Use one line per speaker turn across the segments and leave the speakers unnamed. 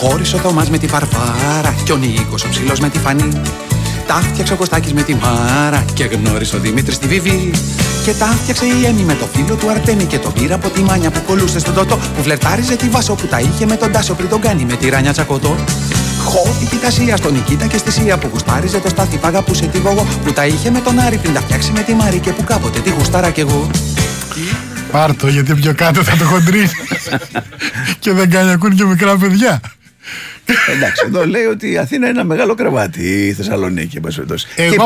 Χώρισε ο Θωμάς με τη Βαρβάρα και ο Νίκος ο ψηλός με τη Φανή. Τα φτιάξε ο Κωστάκης με τη Μάρα και γνώρισε ο Δημήτρης τη Βιβί. Και τα φτιάξε η Έμι με το φίλο του Αρτέμι και τον πήρα από τη Μάνια που κολούσε στον Τωτό. Που φλερτάριζε τη Βάσο που τα είχε με τον Τάσο πριν τον κάνει με τη Ράνια Τσακωτό. Χώθηκε η Κασία στον Νικήτα και στη Σία που γουστάριζε το Στάθη που αγαπούσε τη Γογό. Που τα είχε με τον Άρη πριν τα φτιάξει με τη Μάρη και που κάποτε τη γουστάρα κι εγώ.
Πάρτο, γιατί πιο κάτω θα το χοντρεί και δεν κάνει ακούν και μικρά παιδιά.
Εντάξει, εδώ λέει ότι η Αθήνα είναι ένα μεγάλο κρεβάτι, η Θεσσαλονίκη.
Εγώ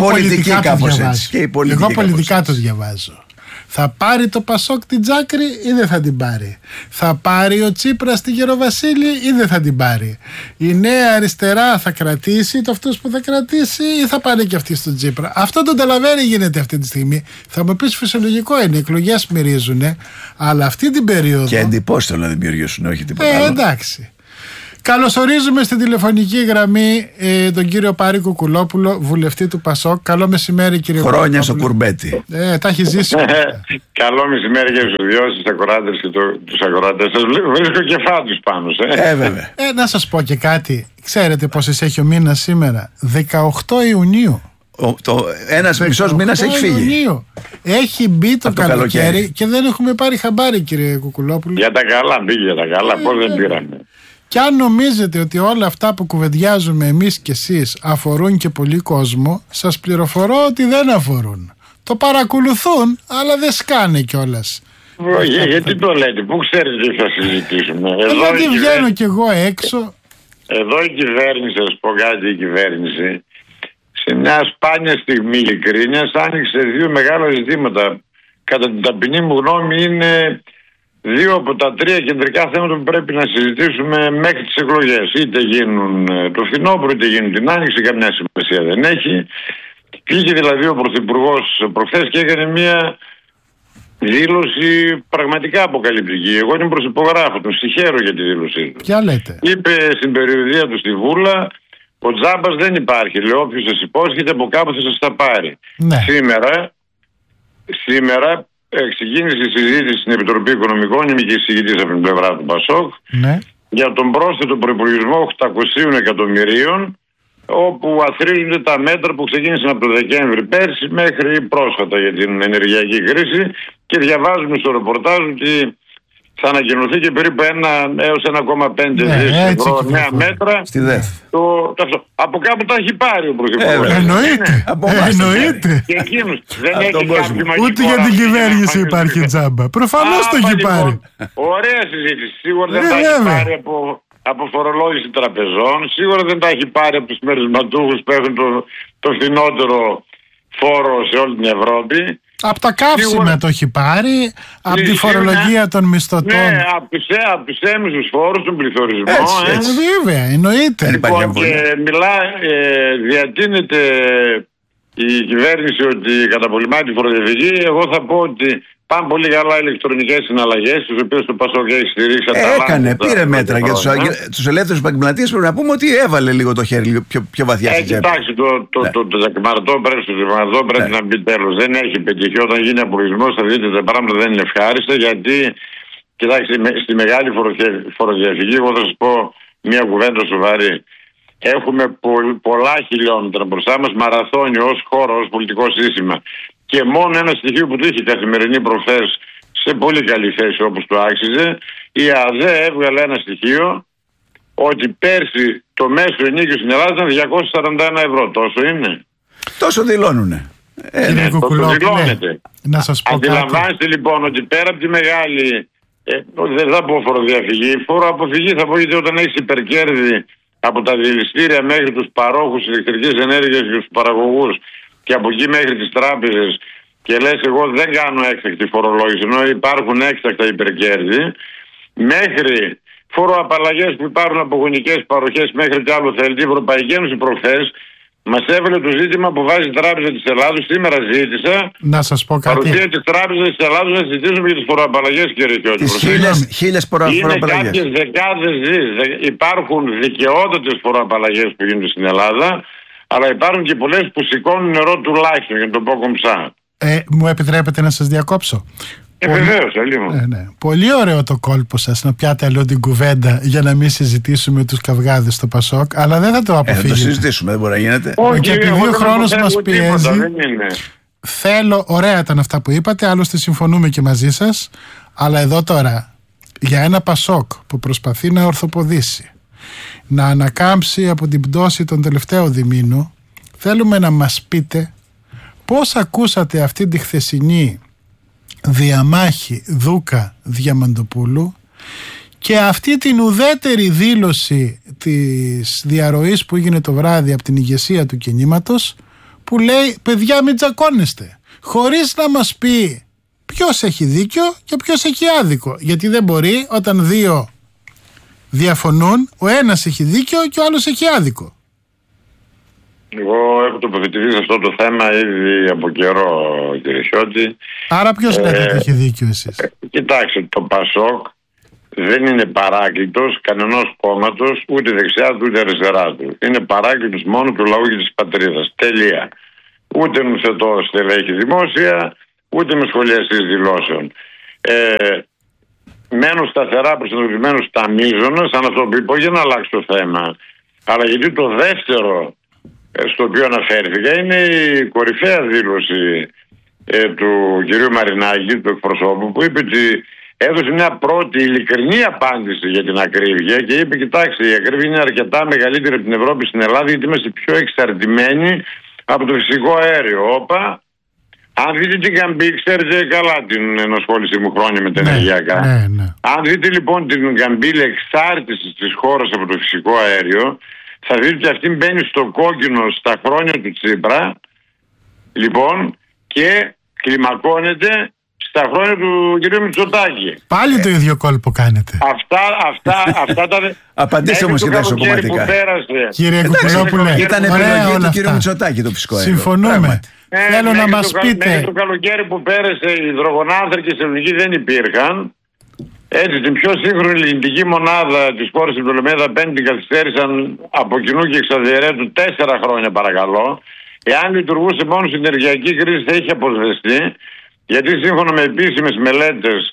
πολιτικά τους διαβάζω. Θα πάρει το Πασόκ την Τζάκρη ή δεν θα την πάρει? Θα πάρει ο Τσίπρας τη Γεροβασίλη ή δεν θα την πάρει? Η Νέα Αριστερά θα κρατήσει το αυτός που θα κρατήσει ή θα πάνε και αυτοί στον Τσίπρα? Αυτό το Νταλαβέρι γίνεται αυτή τη στιγμή. Θα μου πεις φυσιολογικό είναι, οι εκλογές μυρίζουνε, αλλά αυτή την περίοδο.
Και εντυπώσεις θέλω να δημιουργήσουν, όχι τίποτα άλλο.
Εντάξει. Καλωσορίζουμε στην τηλεφωνική γραμμή τον κύριο Πάρη Κουκουλόπουλο, βουλευτή του Πασόκ. Καλό μεσημέρι, κύριε Κουκουλόπουλο.
Χρόνια στο κουρμπέτι.
Τα έχει ζήσει.
Καλό μεσημέρι και στους δυο, στους ακροάτες και τους ακροάτες. Σας βρίσκω κεφάτους πάνω.
Βέβαια.
Να σας πω και κάτι. Ξέρετε πόσες έχει ο μήνας σήμερα? 18 Ιουνίου.
Ένας μισός μήνας έχει φύγει.
Ιουνίου. Έχει μπει το καλοκαίρι και δεν έχουμε πάρει χαμπάρι, κύριε Κουκουλόπουλο.
Για τα καλά, μπήκε για τα καλά. Πώς δεν πήραμε?
Και αν νομίζετε ότι όλα αυτά που κουβεντιάζουμε εμείς και εσείς αφορούν και πολύ κόσμο, σας πληροφορώ ότι δεν αφορούν. Το παρακολουθούν, αλλά δεν σκάνε κιόλας.
Γιατί το λέτε, πού ξέρετε τι θα συζητήσουμε?
Γιατί βγαίνω κι εγώ έξω.
Εδώ η κυβέρνηση, θα σου πω κάτι, η κυβέρνηση σε μια σπάνια στιγμή ειλικρίνειας άνοιξε δύο μεγάλα ζητήματα. Κατά την ταπεινή μου γνώμη είναι δύο από τα τρία κεντρικά θέματα που πρέπει να συζητήσουμε μέχρι τις εκλογές. Είτε γίνουν το φθινόπωρο, είτε γίνουν την άνοιξη, καμιά σημασία δεν έχει. Βγήκε δηλαδή ο Πρωθυπουργός προχθές και έκανε μια δήλωση πραγματικά αποκαλυπτική. Εγώ την προσυπογράφω, τον συγχαίρω για τη δήλωσή του.
Ποια λέτε?
Είπε στην περιοδία του στη Βούλα, ο τζάμπας δεν υπάρχει. Λέει, όποιος σας υπόσχεται από κάπου θα σας τα πάρει.
Ναι.
Σήμερα ξεκίνησε η συζήτηση στην Επιτροπή Οικονομικών, είμαι και εισηγητής από την πλευρά του Πασόκ,
ναι,
για τον πρόσθετο προϋπολογισμό 800 εκατομμυρίων, όπου αθροίζονται τα μέτρα που ξεκίνησαν από το Δεκέμβρη πέρσι μέχρι πρόσφατα για την ενεργειακή κρίση, και διαβάζουμε στο ρεπορτάζ ότι θα ανακοινωθεί και περίπου 1 έως 1,5 δις ευρώ νέα μέτρα.
Στη ΔΕΘ.
Από κάπου τα έχει πάρει ο Πρωθυπουργός.
Εννοείται.
Και εκείνος δεν έχει κάποιο μαγικό.
Ούτε για την κυβέρνηση υπάρχει τζάμπα. Προφανώς το έχει πάρει.
Ωραία συζήτηση. Σίγουρα δεν τα έχει πάρει από φορολόγηση τραπεζών. Σίγουρα δεν τα έχει πάρει από τους μερισματούχους που έχουν το φθηνότερο φόρο σε όλη την Ευρώπη.
Από τα καύσιμα το έχει πάρει, από τη φορολογία των μισθωτών.
Ναι, από τους έμεσους φόρους, τον πληθωρισμό.
Έτσι. Βέβαια, εννοείται.
Και διατείνεται η κυβέρνηση ότι καταπολεμάει τη φοροδιαφυγή. Εγώ θα πω ότι πάνε πολύ καλά ηλεκτρονικές συναλλαγές, τις οποίες το Πασόκ έχει στηρίξει.
Έκανε, πήρε μέτρα για τους ελεύθερους επαγγελματίες. Πρέπει να πούμε ότι έβαλε λίγο το χέρι λίγο πιο βαθιά στην τσέπη.
Εντάξει, το δεκμαρτό πρέπει να μπει τέλος. Δεν έχει πετύχει. Όταν γίνει απολογισμός θα δείτε τα πράγματα δεν είναι ευχάριστα, γιατί κοιτάξτε, στη μεγάλη φοροδιαφυγή, εγώ θα σας πω μια κουβέντα σοβαρή. Έχουμε πολλά χιλιόμετρα μπροστά μας, μαραθώνιο ως χώρα, ως πολιτικό σύστημα. Και μόνο ένα στοιχείο που του είχε Καθημερινή προχθές σε πολύ καλή θέση όπως το άξιζε, η ΑΔΕ έβγαλε ένα στοιχείο ότι πέρσι το μέσο ενίκιο στην Ελλάδα ήταν 241 ευρώ. Τόσο είναι?
Τόσο δηλώνουνε.
Το δηλώνεται.
Να σας πω
αντιλαμβάνεστε λοιπόν ότι πέρα από τη μεγάλη, δεν θα πω φοροδιαφυγή, φοροαποφυγή θα πω, γιατί όταν έχεις υπερκέρδη από τα διελιστήρια μέχρι τους παρόχους ηλεκτρικής ενέργειας και τους παραγωγούς και από εκεί μέχρι τις τράπεζες, και λες εγώ δεν κάνω έκτακτη φορολόγηση ενώ υπάρχουν έκτακτα υπερκέρδη, μέχρι φοροαπαλλαγές που υπάρχουν από γονικές παροχές, μέχρι κι άλλο θέλει. Η Ευρωπαϊκή Ένωση προχθές μας έβαλε το ζήτημα που βάζει η Τράπεζα της Ελλάδος. Σήμερα ζήτησα
να σας πω κάτι.
Παρουσία της Τράπεζας της Ελλάδος να συζητήσουμε για τις φοροαπαλλαγές, κύριε Κιώτη.
Χίλιες φοροαπαλλαγές.
Είναι κάποιες δεκάδες δις. Υπάρχουν δικαιότατες φοροαπαλλαγές που γίνονται στην Ελλάδα, αλλά υπάρχουν και πολλές που σηκώνουν νερό τουλάχιστον, για να το πω κομψά.
Μου επιτρέπετε να σας διακόψω?
Βεβαίως, λίγο.
Ναι. Πολύ ωραίο το κόλπο σας να πιάτε αλλού την κουβέντα για να μην συζητήσουμε τους καυγάδες στο Πασόκ, αλλά δεν θα το αποφύγετε.
Θα το συζητήσουμε, δεν μπορεί να γίνεται.
Και επειδή ο χρόνος μας πιέζει, θέλω, ωραία ήταν αυτά που είπατε, άλλωστε συμφωνούμε και μαζί σας, αλλά εδώ τώρα για ένα Πασόκ που προσπαθεί να ορθοποδήσει, να ανακάμψει από την πτώση των τελευταίων διμήνων, θέλουμε να μας πείτε πώς ακούσατε αυτή τη χθεσινή διαμάχη Δούκα-Διαμαντοπούλου και αυτή την ουδέτερη δήλωση της διαρροής που έγινε το βράδυ από την ηγεσία του κινήματος, που λέει παιδιά μην τσακώνεστε, χωρίς να μας πει ποιος έχει δίκιο και ποιος έχει άδικο, γιατί δεν μπορεί όταν δύο διαφωνούν ο ένας έχει δίκιο και ο άλλος έχει άδικο.
Εγώ έχω τοποθετηθεί σε αυτό το θέμα ήδη από καιρό, κύριε Χιώτη.
Άρα ποιος λέτε ότι έχει δίκιο εσείς?
Κοιτάξτε, το Πασόκ δεν είναι παράκλητος κανενός κόμματος, ούτε δεξιά του ούτε αριστερά του. Είναι παράκλητος μόνο του λαού και της πατρίδας. Τελεία. Ούτε νουθετό στελέχη δημόσια, ούτε με σχολιαστής δηλώσεων. Μένω σταθερά προσανατολισμένος στα μείζωνα, σαν αυτό που είπα, για να αλλάξει το θέμα. Αλλά γιατί το δεύτερο στο οποίο αναφέρθηκα είναι η κορυφαία δήλωση του κυρίου Μαρινάκη, του εκπροσώπου, που είπε ότι έδωσε μια πρώτη ειλικρινή απάντηση για την ακρίβεια και είπε: κοιτάξτε, η ακρίβεια είναι αρκετά μεγαλύτερη από την Ευρώπη στην Ελλάδα, γιατί είμαστε πιο εξαρτημένοι από το φυσικό αέριο. Όπα, αν δείτε την Γκαμπή, ξέρετε καλά την ενασχόλησή μου χρόνια με τα ενεργειακά.
Ναι.
Αν δείτε λοιπόν την Γκαμπίλη εξάρτηση της χώρας από το φυσικό αέριο, θα δείτε ότι αυτή μπαίνει στο κόκκινο στα χρόνια του Τσίπρα, λοιπόν, και κλιμακώνεται στα χρόνια του κ. Μητσοτάκη.
Πάλι το ίδιο κόλπο κάνετε.
Αυτά τα...
Απαντήστε όμως και τα ισοκομματικά.
Κύριε Κουκουλόπουλε,
ήταν επιλογή του κ. Μητσοτάκη το φυσικό αέριο.
Συμφωνούμε. Θέλω να μας πείτε.
Μέχρι το καλοκαίρι που πέρασε, οι υδρογονάνθρακες στην ελληνική δεν υπήρχαν. Έτσι, την πιο σύγχρονη λινητική μονάδα της χώρας, την Πτολεμαίδα 5, την καθυστέρησαν από κοινού και εξαδιαιρέτου 4 χρόνια, παρακαλώ. Εάν λειτουργούσε μόνο στην ενεργειακή κρίση, θα είχε αποσβεστεί, γιατί σύμφωνα με επίσημες μελέτες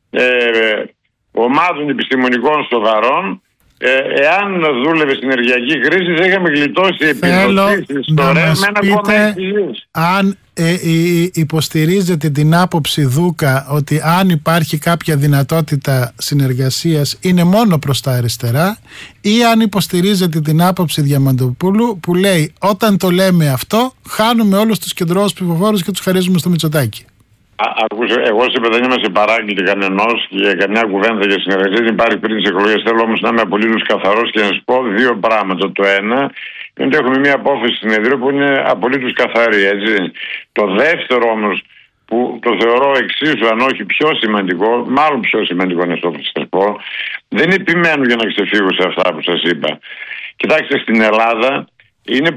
ομάδων επιστημονικών σοβαρών, εάν δούλευε στην ενεργειακή κρίση, θα είχαμε γλιτώσει επιδοτήσεις στο ρεύμα 1,6 δις.
Αν υποστηρίζετε την άποψη Δούκα ότι αν υπάρχει κάποια δυνατότητα συνεργασίας είναι μόνο προς τα αριστερά, ή αν υποστηρίζετε την άποψη Διαμαντοπούλου που λέει όταν το λέμε αυτό χάνουμε όλους τους κεντρώους ψηφοφόρους και τους χαρίζουμε στο Μητσοτάκη?
Εγώ σε δεν είμαστε παράγκλητοι κανενός και καμιά κουβέντα για συνεργασία δεν υπάρχει πριν τις εκλογές. Θέλω όμως να είμαι απολύτως καθαρός και να σας πω 2 πράγματα. Το ένα είναι ότι έχουμε μια απόφαση συνεδρίου που είναι απολύτως καθαρή, έτσι. Το δεύτερο όμως, που το θεωρώ εξίσου αν όχι πιο σημαντικό, μάλλον πιο σημαντικό είναι αυτό που σας πω, δεν επιμένω για να ξεφύγω σε αυτά που σας είπα. Κοιτάξτε, στην Ελλάδα είναι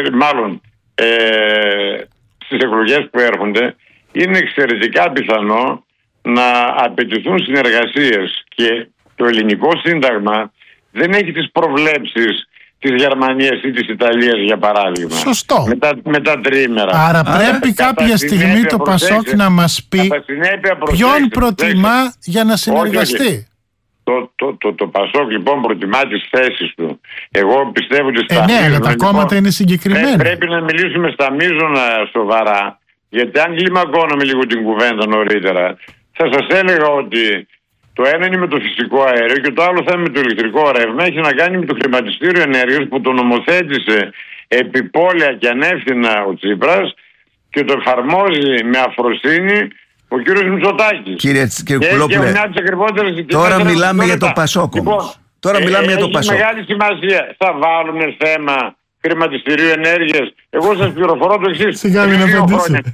στις εκλογές που έρχονται είναι εξαιρετικά πιθανό να απαιτηθούν συνεργασίες και το ελληνικό σύνταγμα δεν έχει τις προβλέψεις της Γερμανίας ή της Ιταλίας, για παράδειγμα.
Σωστό.
Με τα τριήμερα.
Άρα πρέπει κάποια στιγμή το Πασόκ να μας πει ποιον προτιμά για να συνεργαστεί.
Το Πασόκ λοιπόν προτιμά τις θέσεις του. Εγώ πιστεύω ότι στα
ναι, αλλά τα κόμματα είναι συγκεκριμένα.
Πρέπει να μιλήσουμε στα μείζωνα σοβαρά. Γιατί αν κλιμακώναμε λίγο την κουβέντα νωρίτερα, θα σας έλεγα ότι το ένα είναι με το φυσικό αέριο και το άλλο θέμα με το ηλεκτρικό ρεύμα έχει να κάνει με το χρηματιστήριο ενέργειας που το νομοθέτησε επιπόλαια και ανεύθυνα ο Τσίπρας και το εφαρμόζει με αφροσύνη ο κύριος Μητσοτάκης.
Κύριε Κουλόπουλε, τώρα μιλάμε για το Πασόκ όμως. Τώρα μιλάμε για το Πασόκ.
Έχει μεγάλη σημασία. Θα βάλουμε θέμα χρηματιστηρίου ενέργειας. Εγώ σας πληροφορώ το εξής.
Σιγά μην απαντήσω.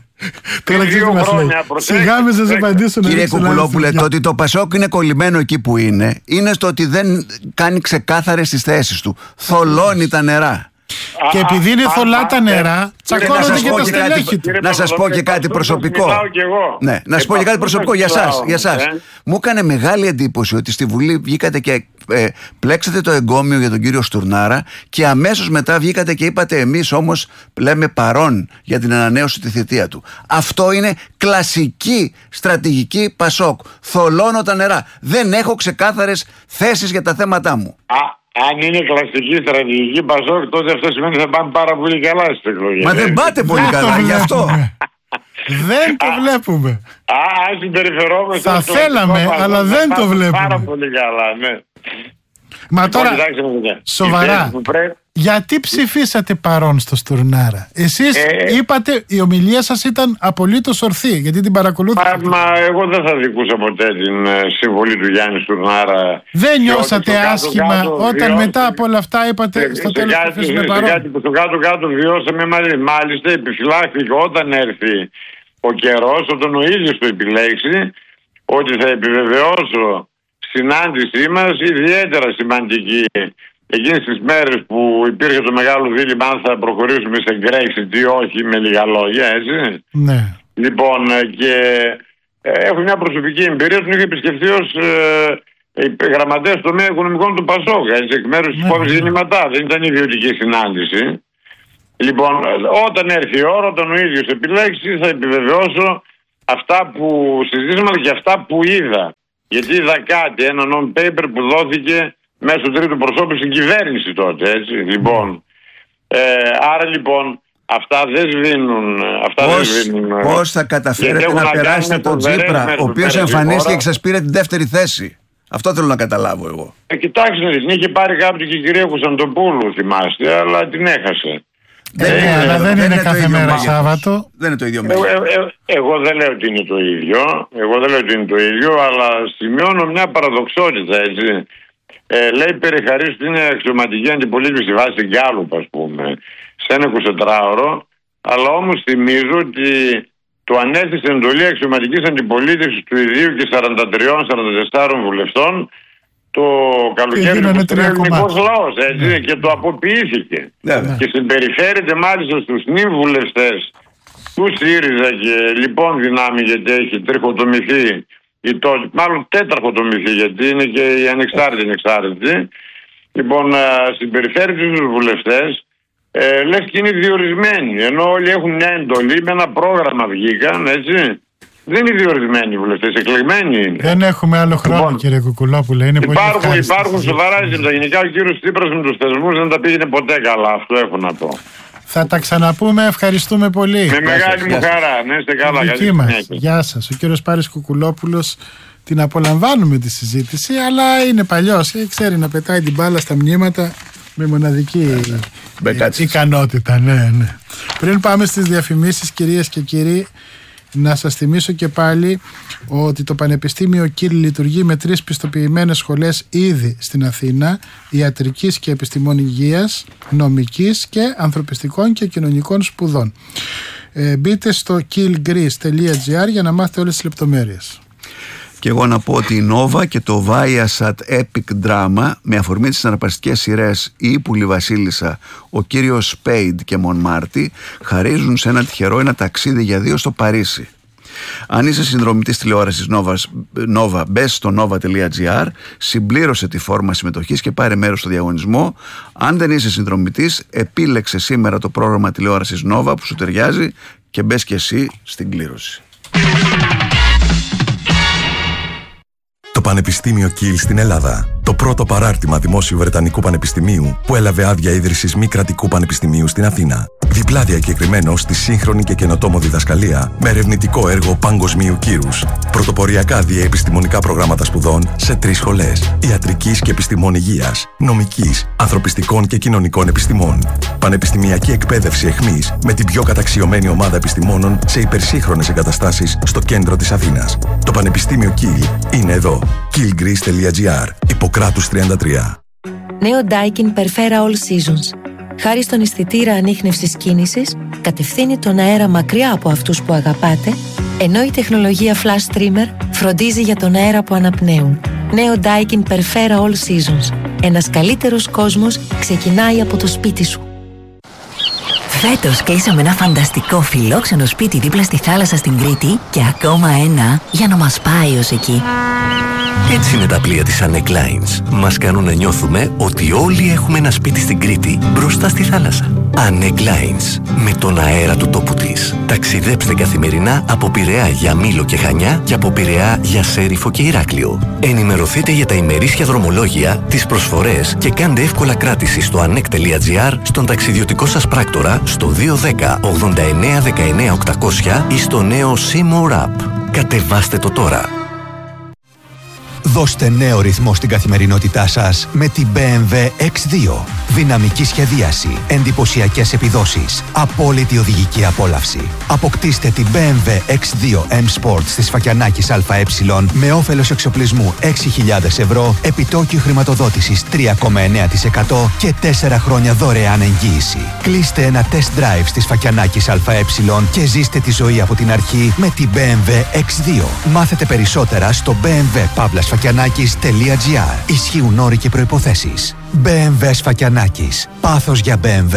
Σιγά μην σας απαντήσω.
Κύριε Κουκουλόπουλε, το ότι το Πασόκ είναι κολλημένο εκεί που είναι στο ότι δεν κάνει ξεκάθαρες τις θέσεις του. Θολώνει τα νερά.
Και επειδή είναι θολά τα νερά, τσακώνονται και τα στελέχη του.
Να σας πω και κάτι προσωπικό. Ναι, να σας πω και κάτι προσωπικό για εσάς. Μου έκανε μεγάλη εντύπωση ότι στη Βουλή βγήκατε και πλέξατε το εγκόμιο για τον κύριο Στουρνάρα και αμέσως μετά βγήκατε και είπατε εμείς όμως λέμε παρόν για την ανανέωση τη θητεία του. Αυτό είναι κλασική στρατηγική Πασόκ. Θολώνω τα νερά. Δεν έχω ξεκάθαρες θέσεις για τα θέματα μου.
Αν είναι κλασική στρατηγική Πασόκ, τότε αυτό σημαίνει ότι θα πάμε πάρα πολύ καλά στις εκλογές.
Μα δεν πάτε πολύ καλά, γι' αυτό.
Δεν το βλέπουμε.
Αν συμπεριφερόμαστε.
Θα θέλαμε, αλλά δεν το βλέπουμε.
Πάρα πολύ καλά, ναι.
Μα τώρα, σοβαρά, γιατί ψηφίσατε παρόν στο Στουρνάρα? Εσείς είπατε, η ομιλία σας ήταν απολύτως ορθή, γιατί την παρακολούθησα.
Μα εγώ δεν θα δικούσα ποτέ την συμβολή του Γιάννη Στουρνάρα.
Δεν νιώσατε άσχημα όταν μετά από όλα αυτά είπατε στο τέλος που ψηφίσουμε παρόν?
Στο κάτω-κάτω βιώσαμε μαζί. Μάλιστα επιφυλάχθηκε όταν έρθει ο καιρός, όταν ο ίδιος το επιλέξει, ότι θα επιβεβαιώσω συνάντησή μας ιδιαίτερα σημαντική εκείνες τις μέρες που υπήρχε το μεγάλο δίλημμα αν θα προχωρήσουμε σε Brexit ή όχι, με λίγα λόγια, έτσι.
Ναι.
Λοιπόν, και έχω μια προσωπική εμπειρία, τον είχε επισκεφθεί ως γραμματέας του τομέα οικονομικών του Πασόκ, έτσι, εκ μέρους της κόμματος Γεννηματά. Δεν ήταν ιδιωτική συνάντηση. Λοιπόν, όταν έρθει η ώρα, όταν ο ίδιος επιλέξει, θα επιβεβαιώσω αυτά που συζήτησαμε και αυτά που είδα. Γιατί είδα κάτι, ένα non-paper που δόθηκε μέσω τρίτου προσώπου στην κυβέρνηση τότε, έτσι. Λοιπόν, άρα λοιπόν αυτά δεν σβήνουν.
Πώς θα καταφέρετε να περάσετε τον Τσίπρα, ο οποίος εμφανίστηκε και σας πήρε την δεύτερη θέση? Αυτό θέλω να καταλάβω εγώ.
Κοιτάξτε, την είχε πάρει κάποιο και η κυρία Κωνσταντοπούλου, θυμάστε, αλλά την έχασε.
Αλλά δεν είναι κάθε μέρα Σάββατο.
Δεν είναι το ίδιο μέλλον.
Εγώ δεν λέω ότι είναι το ίδιο. Αλλά σημειώνω μια παραδοξότητα, έτσι. Λέει Περιχαρής ότι είναι αξιωματική αντιπολίτευση βάση Γκάλουπ, ας πούμε, σε ένα 24ωρο. Αλλά όμως θυμίζω ότι το ανέθεσε εντολή αξιωματικής αντιπολίτευσης του ιδίου και 43-44 βουλευτών το καλοκαίρι του ελληνικός λαός, έτσι, και το αποποιήθηκε. Και συμπεριφέρεται μάλιστα στους νυν βουλευτές του ΣΥΡΙΖΑ και λοιπόν δυνάμει, γιατί έχει τριχοτομηθεί μάλλον τέτραχοτομηθεί, γιατί είναι και οι ανεξάρτητοι. Λοιπόν, συμπεριφέρεται στους βουλευτές λες και είναι διορισμένοι, ενώ όλοι έχουν μια εντολή, με ένα πρόγραμμα βγήκαν, έτσι. Δεν είναι διορισμένοι οι βουλευτές, εκλεγμένοι είναι.
Δεν έχουμε άλλο χρόνο, λοιπόν, κύριε Κουκουλόπουλε.
Υπάρχουν σοβαρά ζητήματα. Γενικά ο κύριος Τσίπρας με τους θεσμούς δεν τα πήγαινε ποτέ καλά. Αυτό έχω να πω.
Θα τα ξαναπούμε. Ευχαριστούμε πολύ.
Με μεγάλη μου χαρά. Ναι, είστε καλά.
Δική μας. Γεια σας. Ο κύριος Πάρης Κουκουλόπουλος, την απολαμβάνουμε τη συζήτηση, αλλά είναι παλιός. Ξέρει να πετάει την μπάλα στα μνήματα με μοναδική ικανότητα. Ναι. Πριν πάμε στις διαφημίσεις, κυρίες και κύριοι, να σας θυμίσω και πάλι ότι το Πανεπιστήμιο Κιλ λειτουργεί με 3 πιστοποιημένες σχολές ήδη στην Αθήνα, ιατρικής και επιστημών υγείας, νομικής και ανθρωπιστικών και κοινωνικών σπουδών. Μπείτε στο killgreece.gr για να μάθετε όλες τις λεπτομέρειες.
Και εγώ να πω ότι η Nova και το Viasat Epic Drama, με αφορμή τις συναρπαστικές σειρές «Η Ύπουλη Βασίλισσα», «Ο κύριος Σπέιντ» και «Μον Μάρτι», χαρίζουν σε ένα τυχερό ένα ταξίδι για 2 στο Παρίσι. Αν είσαι συνδρομητής τηλεόρασης Nova, μπες στο nova.gr, συμπλήρωσε τη φόρμα συμμετοχής και πάρε μέρος στο διαγωνισμό. Αν δεν είσαι συνδρομητής, επίλεξε σήμερα το πρόγραμμα τηλεόρασης Nova που σου ταιριάζει και μπες και εσύ στην κλήρωση.
Το Πανεπιστήμιο Κιλ στην Ελλάδα. Το πρώτο παράρτημα δημόσιου Βρετανικού Πανεπιστημίου που έλαβε άδεια ίδρυσης μη κρατικού πανεπιστημίου στην Αθήνα. Διπλά διακεκριμένο στη σύγχρονη και καινοτόμο διδασκαλία με ερευνητικό έργο παγκοσμίου κύρους. Πρωτοποριακά διαεπιστημονικά προγράμματα σπουδών σε 3 σχολές. Ιατρικής και επιστημών υγείας, νομικής, ανθρωπιστικών και κοινωνικών επιστημών. Πανεπιστημιακή εκπαίδευση εχμής με την πιο καταξιωμένη ομάδα επιστημόνων σε υπερσύγχρονες εγκαταστάσεις στο κέντρο της Αθήνας. Το Πανεπιστήμιο Κιλ είναι εδώ. killgreece.gr. Ιπποκράτους 33.
Νέο Daikin Perfera All Seasons. Χάρη στον αισθητήρα ανίχνευσης κίνησης, κατευθύνει τον αέρα μακριά από αυτούς που αγαπάτε, ενώ η τεχνολογία Flash Trimmer φροντίζει για τον αέρα που αναπνέουν. Νέο Daikin Perfera All Seasons. Ένας καλύτερος κόσμος ξεκινάει από το σπίτι σου.
Φέτος κλείσαμε ένα φανταστικό φιλόξενο σπίτι δίπλα στη θάλασσα στην Κρήτη και ακόμα ένα για να μας πάει ως εκεί.
Έτσι είναι τα πλοία της Anek Lines. Μας κάνουν να νιώθουμε ότι όλοι έχουμε ένα σπίτι στην Κρήτη μπροστά στη θάλασσα. Anek Lines. Με τον αέρα του τόπου της. Ταξιδέψτε καθημερινά από Πειραιά για Μήλο και Χανιά και από Πειραιά για Σέριφο και Ηράκλειο. Ενημερωθείτε για τα ημερήσια δρομολόγια, τις προσφορές και κάντε εύκολα κράτηση στο anek.gr, στον ταξιδιωτικό σας πράκτορα, στο 210 89 19 800 ή στο νέο Seymour App. Κατεβάστε το τώρα.
Δώστε νέο ρυθμό στην καθημερινότητά σας με την BMW X2. Δυναμική σχεδίαση, εντυπωσιακές επιδόσεις, απόλυτη οδηγική απόλαυση. Αποκτήστε την BMW X2 M Sport στη Σφακιανάκης ΑΕ με όφελος εξοπλισμού 6.000 ευρώ, επιτόκιο χρηματοδότησης 3,9% και 4 χρόνια δωρεάν εγγύηση. Κλείστε ένα test drive στη Σφακιανάκης ΑΕ και ζήστε τη ζωή από την αρχή με την BMW X2. Μάθετε περισσότερα στο bmw-sfakianakis.gr. Ισχύουν όροι και προϋποθέσεις. BMW Σφακιανάκης. Πάθος για BMW.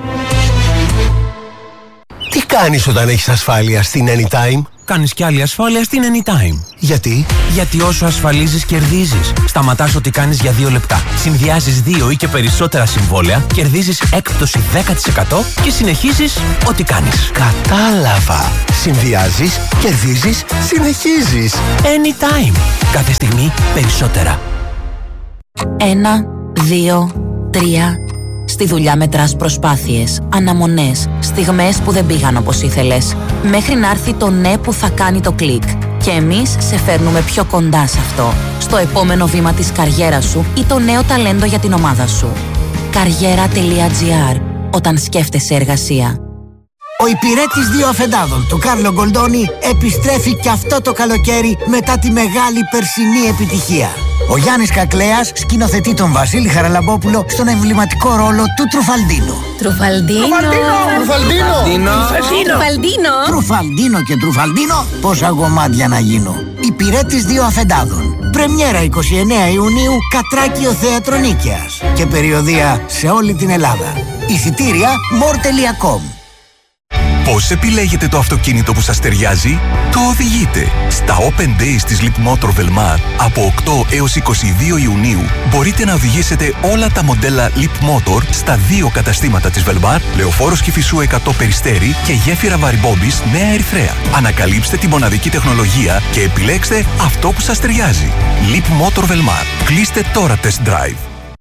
Τι κάνεις όταν έχεις ασφάλεια στην Anytime?
Κάνεις κι άλλη ασφάλεια στην Anytime.
Γιατί?
Γιατί όσο ασφαλίζεις κερδίζεις. Σταματάς ό,τι κάνεις για 2 λεπτά. Συνδυάζεις 2 ή και περισσότερα συμβόλαια, κερδίζεις έκπτωση 10% και συνεχίζεις ό,τι κάνεις.
Κατάλαβα. Συνδυάζεις, κερδίζεις, συνεχίζεις.
Anytime. Κάθε στιγμή περισσότερα.
1, 2, 3. Στη δουλειά μετράς προσπάθειες, αναμονές, στιγμές που δεν πήγαν όπως ήθελες, μέχρι να έρθει το ναι που θα κάνει το κλικ. Και εμείς σε φέρνουμε πιο κοντά σε αυτό, στο επόμενο βήμα της καριέρας σου ή το νέο ταλέντο για την ομάδα σου. Καριέρα.gr. Όταν σκέφτεσαι εργασία.
Ο υπηρέτης 2 αφεντάδων του Κάρλο Γκολντόνι επιστρέφει και αυτό το καλοκαίρι μετά τη μεγάλη περσινή επιτυχία. Ο Γιάννης Κακλέας σκηνοθετεί τον Βασίλη Χαραλαμπόπουλο στον εμβληματικό ρόλο του Τρουφαλντίνο. Τρουφαλντίνο και Τρουφαλντίνο, πόσα γομάτια να γίνω. Υπηρέτης 2 αφεντάδων. Πρεμιέρα 29 Ιουνίου, Κατράκιο Θέατρο Νίκαιας. Και περιοδεία σε όλη την Ελλάδα. Εισιτήρια more.com.
Πώς επιλέγετε το αυτοκίνητο που σας ταιριάζει? Το οδηγείτε. Στα Open Days της Leapmotor Velmar από 8 έως 22 Ιουνίου μπορείτε να οδηγήσετε όλα τα μοντέλα Leapmotor στα 2 καταστήματα της Velmar, Λεωφόρος Κηφισού 100 Περιστέρι και γέφυρα Βαριμπόμπης Νέα Ερυθρέα. Ανακαλύψτε τη μοναδική τεχνολογία και επιλέξτε αυτό που σας ταιριάζει. Leapmotor Velmar. Κλείστε τώρα test drive.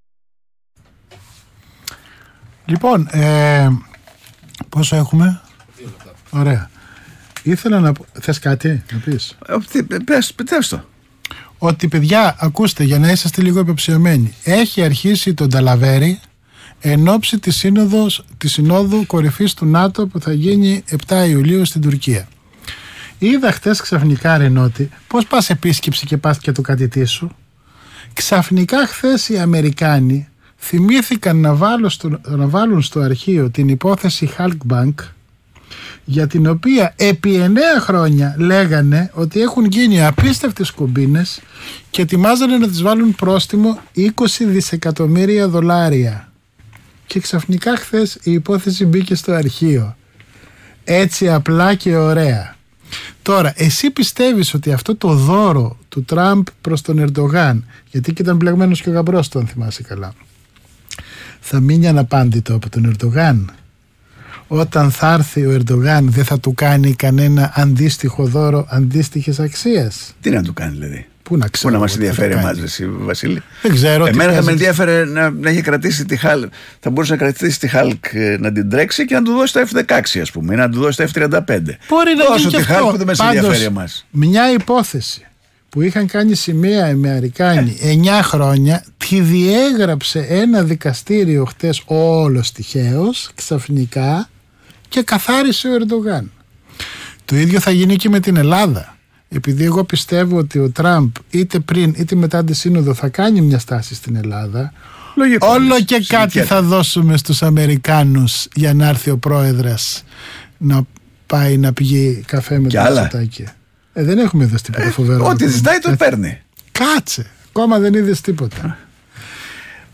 Λοιπόν, πόσο έχουμε? Ωραία. Ήθελα να πω... Θες κάτι να πεις?
Πες το.
Ότι παιδιά, ακούστε, για να είσαστε λίγο υποψιωμένοι, έχει αρχίσει τον Ταλαβέρι εν ώψη της συνόδου κορυφής του ΝΑΤΟ που θα γίνει 7 Ιουλίου στην Τουρκία. Είδα χτες ξαφνικά, Ρενότη, πώς πας επίσκεψη και πας και το κατητή σου. Ξαφνικά χθες οι Αμερικάνοι θυμήθηκαν να βάλουν στο αρχείο την υπόθεση Halkbank, για την οποία επί 9 χρόνια λέγανε ότι έχουν γίνει απίστευτες κομπίνες και ετοιμάζανε να τις βάλουν πρόστιμο 20 δισεκατομμύρια δολάρια. Και ξαφνικά χθες η υπόθεση μπήκε στο αρχείο. Έτσι απλά και ωραία. Τώρα, εσύ πιστεύεις ότι αυτό το δώρο του Τραμπ προς τον Ερντογάν, γιατί και ήταν μπλεγμένος και ο γαμπρός του, αν θυμάσαι καλά, θα μείνει αναπάντητο από τον Ερντογάν? Όταν θα έρθει ο Ερντογάν δεν θα του κάνει κανένα αντίστοιχο δώρο αντίστοιχης αξίας?
Τι να του κάνει δηλαδή?
Πού να ξέρω.
Πού να μας ενδιαφέρει εμάς, εσύ, Βασίλη?
Δεν ξέρω.
Εμένα θα με ενδιαφέρε να έχει κρατήσει τη Hulk. Θα μπορούσε να κρατήσει τη Hulk, να την τρέξει και να του δώσει τα F-16, ας πούμε, ή να του δώσει τα F-35.
Μπορεί να γίνει και
τη Hulk που δεν μας ενδιαφέρει εμάς.
Μια υπόθεση που είχαν κάνει σημαία οι Αμερικάνοι 9 χρόνια, τη διέγραψε ένα δικαστήριο χτες όλος τυχαίως, ξαφνικά, και καθάρισε ο Ερντογάν. Το ίδιο θα γίνει και με την Ελλάδα. Επειδή εγώ πιστεύω ότι ο Τραμπ είτε πριν είτε μετά τη σύνοδο θα κάνει μια στάση στην Ελλάδα, λογικό, όλο και κάτι θα δώσουμε στους Αμερικάνους για να έρθει ο πρόεδρος να πάει να πηγεί καφέ με το Μητσοτάκη. Δεν έχουμε δει τίποτα φοβερό.
Ό,τι ζητάει το παίρνει.
Κάτσε, ακόμα δεν είδες τίποτα.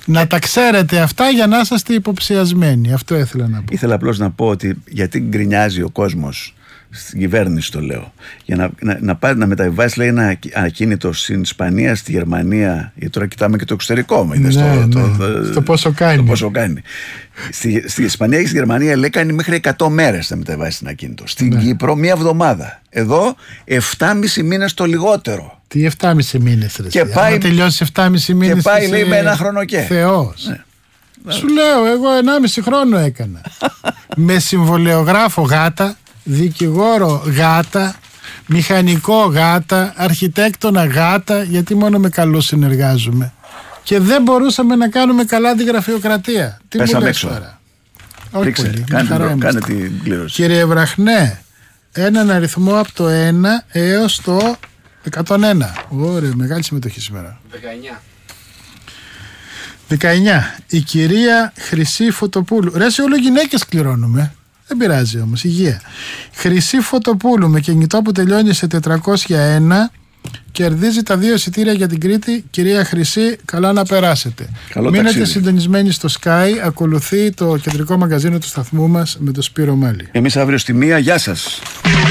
Να τα ξέρετε αυτά για να είσαστε υποψιασμένοι. Αυτό ήθελα να πω.
Ήθελα απλώς να πω ότι γιατί γκρινιάζει ο κόσμος, στην κυβέρνηση το λέω, για να μεταβιβάσει, λέει, ένα ακίνητο στην Ισπανία, στη Γερμανία, γιατί τώρα κοιτάμε και το εξωτερικό.
Στο πόσο κάνει.
Στη Ισπανία και στη Γερμανία, λέει, κάνει μέχρι 100 μέρες να μεταβιβάσει ένα ακίνητο. Στην Κύπρο 1 εβδομάδα. Εδώ 7,5 μήνες το λιγότερο.
Τι 7,5 μήνες ρε?
Και πάει,
τελειώσει 7,5 μήνες.
Και πάει, λέει, με 1 χρόνο και.
Θεός. Ναι. Σου λέω, εγώ 1,5 χρόνο έκανα. Με συμβολεογράφο γάτα, δικηγόρο γάτα, μηχανικό γάτα, αρχιτέκτονα γάτα, γιατί μόνο με καλούς συνεργάζομαι. Και δεν μπορούσαμε να κάνουμε καλά τη γραφειοκρατία. Τι μου λες τώρα? Όχι πολύ.
Κάνε την κλήρωση.
Κύριε Βραχνέ, έναν αριθμό από το 1 έως το 101. Ωραία, μεγάλη συμμετοχή σήμερα. 19. Η κυρία Χρυσή Φωτοπούλου. Ρε, σε όλο γυναίκες κληρώνουμε. Δεν πειράζει όμως, υγεία. Χρυσή Φωτοπούλου με κινητό που τελειώνει σε 401 κερδίζει τα 2 εισιτήρια για την Κρήτη. Κυρία Χρυσή, καλά να περάσετε. Μείνετε συντονισμένοι στο Sky. Ακολουθεί το κεντρικό μαγκαζίνο του σταθμού μας με το Σπύρο Μάλι.
Εμείς αύριο στη 1. Γεια σας.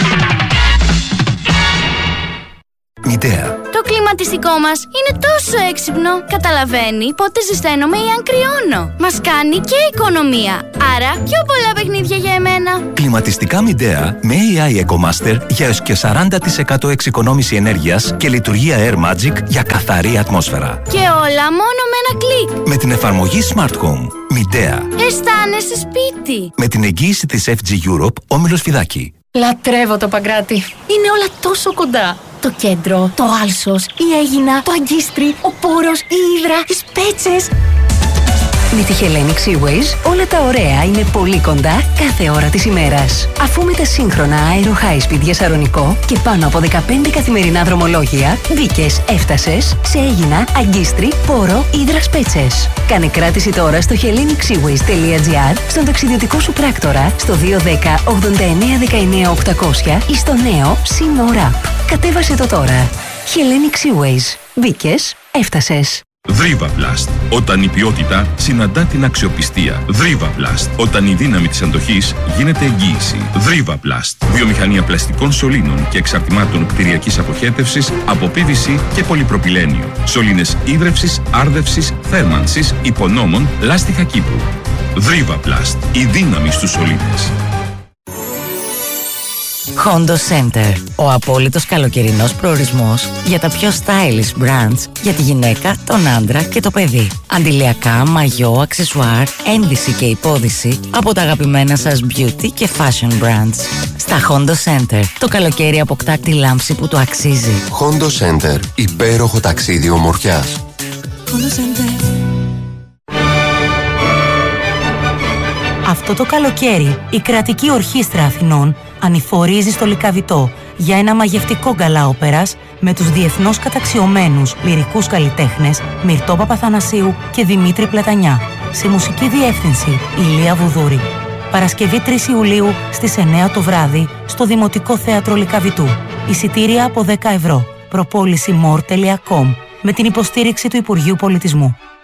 Μητέα.
Το κλιματιστικό μας είναι τόσο έξυπνο. Καταλαβαίνει πότε ζεσταίνομαι ή αν κρυώνω. Μας κάνει και οικονομία. Άρα πιο πολλά παιχνίδια για εμένα.
Κλιματιστικά Midea με AI EcoMaster για έως και 40% εξοικονόμηση ενέργειας και λειτουργία Air Magic για καθαρή ατμόσφαιρα.
Και όλα μόνο με ένα κλικ.
Με την εφαρμογή Smart Home. Midea.
Αισθάνεσαι σπίτι.
Με την εγγύηση της FG Europe, Όμιλος Φιδάκη.
Λατρεύω το Παγκράτη. Είναι όλα τόσο κοντά. Το κέντρο, το Άλσος, η Αίγινα, το Αγκίστρι, ο Πόρος, η Ύδρα, οι Σπέτσες.
Με τη Hellenic Seaways όλα τα ωραία είναι πολύ κοντά κάθε ώρα της ημέρας. Αφού με τα σύγχρονα Aero High Speed για Σαρονικό και πάνω από 15 καθημερινά δρομολόγια, μπήκες, έφτασες σε Αίγινα, Αγκίστρι, Πόρο, Ύδρα, Σπέτσες. Κάνε κράτηση τώρα στο hellenic-seaways.gr, στον ταξιδιωτικό σου πράκτορα, στο 210 89 19 800 ή στο νέο Sea App. Κατέβασε το τώρα. Hellenic Seaways. Μπήκες, έφτασες.
Vrivaplast. Όταν η ποιότητα συναντά την αξιοπιστία. Vrivaplast. Όταν η δύναμη της αντοχής γίνεται εγγύηση. Vrivaplast. Βιομηχανία πλαστικών σωλήνων και εξαρτημάτων κτηριακής αποχέτευσης από PVC και πολυπροπυλένιο. Σωλήνες ίδρευσης, άρδευσης, θέρμανσης, υπονόμων, λάστιχα Κύπρου. Vrivaplast. Η δύναμη στους σωλήνες.
Hondo Center. Ο απόλυτος καλοκαιρινός προορισμός για τα πιο stylish brands για τη γυναίκα, τον άντρα και το παιδί. Αντιλιακά, μαγιό, αξεσουάρ, ένδυση και υπόδυση από τα αγαπημένα σας beauty και fashion brands. Στα Hondo Center. Το καλοκαίρι αποκτά τη λάμψη που το αξίζει.
Hondo Center. Υπέροχο ταξίδι ομορφιάς.
Hondo Center. Αυτό το καλοκαίρι η Κρατική Ορχήστρα Αθηνών ανηφορίζει στο Λυκαβητό για ένα μαγευτικό γκαλά όπερας με τους διεθνώς καταξιωμένους λυρικούς καλλιτέχνες Μυρτώ Παπαθανασίου και Δημήτρη Πλατανιά. Σε μουσική διεύθυνση Ηλία Βουδούρη. Παρασκευή 3 Ιουλίου στις 9 το βράδυ στο Δημοτικό Θέατρο Λυκαβητού. Εισιτήρια από 10 ευρώ. Προπόληση more.com με την υποστήριξη του Υπουργείου Πολιτισμού.